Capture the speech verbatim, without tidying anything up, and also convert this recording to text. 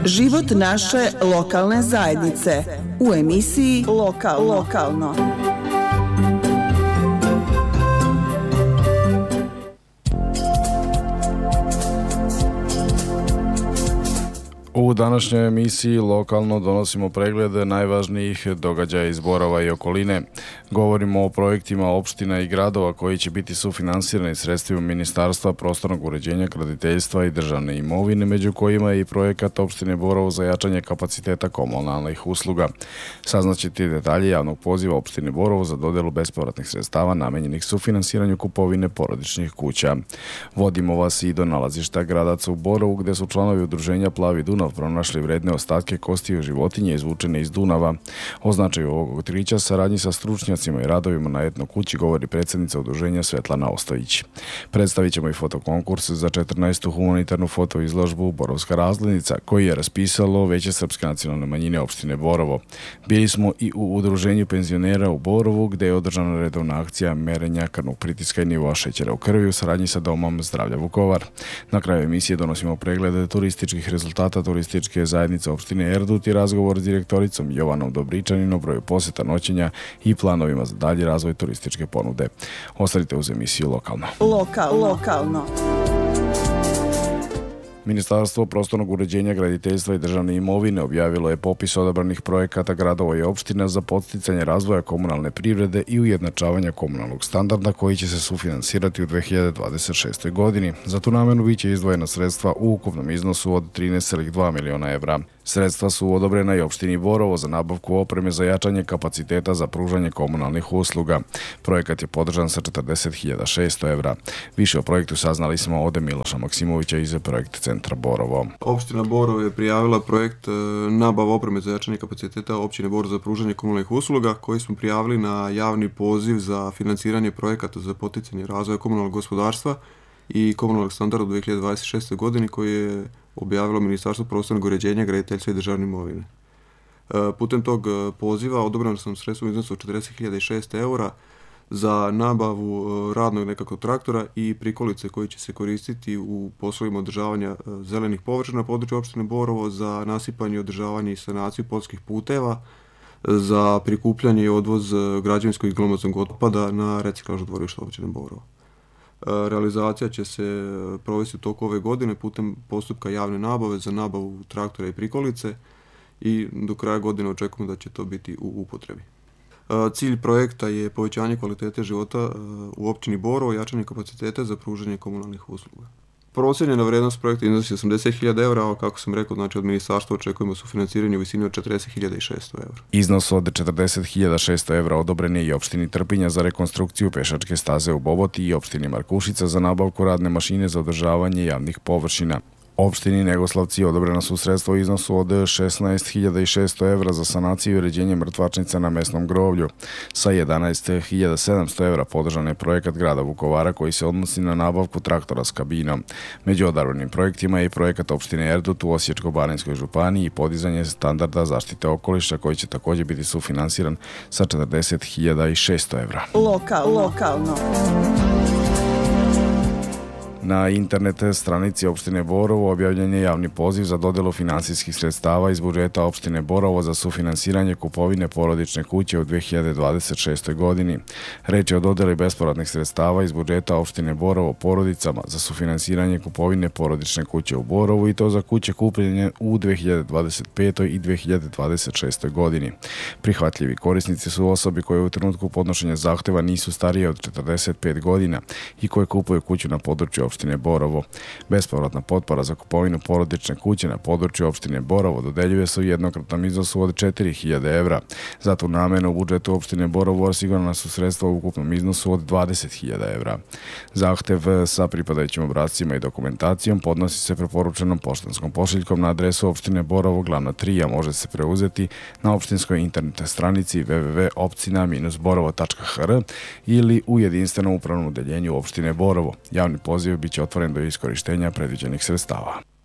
Život naše lokalne zajednice u emisiji Lokal, lokalno. U današnjoj emisiji Lokalno donosimo preglede najvažnijih događaja iz Borova i okoline. Govorimo o projektima opština i gradova koji će biti sufinansirani sredstvima Ministarstva prostornog uređenja, graditeljstva i državne imovine, među kojima je i projekat opštine Borovo za jačanje kapaciteta komunalnih usluga. Saznaćete detalje javnog poziva opštine Borovo za dodelu bespovratnih sredstava namenjenih sufinansiranju kupovine porodičnih kuća. Vodimo vas i do nalazišta Gradaca u Borovu, gde su članovi udruženja Plavi Dunav pronašli vredne ostatke kostiju životinje izvučene iz Dunava. O značaju ovog otkrića, saradnji sa stručnjacima i radovima na etno kući govori predsjednica udruženja Svetlana Ostojić. Predstavit ćemo i fotokonkurs za četrnaestu humanitarnu fotoizložbu Borovska razglednica, koji je raspisalo Veće srpske nacionalne manjine opštine Borovo. Bili smo i u udruženju penzionera u Borovu, gde je održana redovna akcija merenja krvnog pritiska i nivoa šećera u krvi u saradnji sa Domom zdravlja Vukovar. Na kraju emisije donosimo preglede turističkih rezultata turističke zajednice opštine Erdut i razgovor s direktoricom Jovanom Dobričanin o broju poseta noćenja i planovima za dalji razvoj turističke ponude. Ostanite uz emisiju Lokalno. Lokal, lokalno. Ministarstvo prostornog uređenja, graditeljstva i državne imovine objavilo je popis odabranih projekata gradova i opština za podsticanje razvoja komunalne privrede i ujednačavanja komunalnog standarda koji će se sufinansirati u dve hiljade dvadeset šestoj. godini. Za tu namenu biće izdvojena sredstva u ukupnom iznosu od trinaest zarez dva miliona evra. Sredstva su odobrena i opštini Borovo za nabavku opreme za jačanje kapaciteta za pružanje komunalnih usluga. Projekat je podržan sa četrdeset hiljada šesto evra. Više o projektu saznali smo od Miloša Maksimovića iz Projekt centra Borovo. Opština Borovo je prijavila projekt nabava opreme za jačanje kapaciteta opštine Borovo za pružanje komunalnih usluga, koji smo prijavili na javni poziv za finansiranje projekata za poticanje razvoja komunalnog gospodarstva i komunalnog standarda u dve hiljade dvadeset šestoj. godini, koji je objavilo Ministarstvo prostornog uređenja, graditeljstva i državne imovine. Putem tog poziva odobreno sam sredstvo u iznosu od četrdeset hiljada šesto eura za nabavu radnog nekakvog traktora i prikolice koji će se koristiti u poslovima održavanja zelenih površina na području opštine Borovo, za nasipanje, održavanje i sanaciju poljskih puteva, za prikupljanje i odvoz građevinskog i glomaznog otpada na reciklažno dvorište opštine Borovo. Realizacija će se provesti u toku ove godine putem postupka javne nabave za nabavu traktora i prikolice i do kraja godine očekujemo da će to biti u upotrebi. Cilj projekta je povećanje kvalitete života u opštini Borovo, jačanje kapaciteta za pružanje komunalnih usluga. Procenjena vrednost projekta iznosi osamdeset hiljada evra, a kako sam rekao, znači od ministarstva očekujemo sufinansiranje u visini od četrdeset hiljada šesto evra. Iznos od četrdeset hiljada šesto evra odobren je i opštini Trpinja za rekonstrukciju pešačke staze u Boboti i opštini Markušica za nabavku radne mašine za održavanje javnih površina. Opštini Negoslavci odobrena su sredstva u iznosu od šesnaest hiljada šesto evra za sanaciju i uređenje mrtvačnica na mesnom groblju. Sa jedanaest hiljada sedamsto evra podržan je projekat grada Vukovara koji se odnosi na nabavku traktora s kabinom. Među odabranim projektima je i projekat opštine Erdut u Osječko-baranjskoj županiji i podizanje standarda zaštite okoliša koji će također biti sufinansiran sa četrdeset hiljada šesto evra. Lokal, lokalno. Na internet stranici opštine Borovo objavljen je javni poziv za dodelu finansijskih sredstava iz budžeta opštine Borovo za sufinansiranje kupovine porodične kuće u dve hiljade dvadeset šestoj. godini. Reč je o dodeli bespovratnih sredstava iz budžeta opštine Borovo porodicama za sufinansiranje kupovine porodične kuće u Borovu i to za kuće kupljene u dve hiljade dvadeset petoj. i dve hiljade dvadeset šestoj. godini. Prihvatljivi korisnici su osobe koje u trenutku podnošenja zahteva nisu starije od četrdeset pet godina i koje kupuju kuću na području opštine Borovo. Bespovratna potpora za kupovinu porodične kuće na području opštine Borovo dodeljuje se u jednokratnom iznosu od četiri hiljade evra. Za tu namenu u budžetu opštine Borovo osigurana su sredstva u ukupnom iznosu od dvadeset hiljada evra. Zahtev sa pripadajućim obrascima i dokumentacijom podnosi se preporučenom poštanskom pošiljkom na adresu opštine Borovo, glavna tri, a može se preuzeti na opštinskoj internet stranici w w w tačka opcina dash borovo tačka h r ili u jedinstvenom upravnom odeljenju opštine Borovo. Javni poziv biće otvoren do iskorištenja predviđenih sredstava.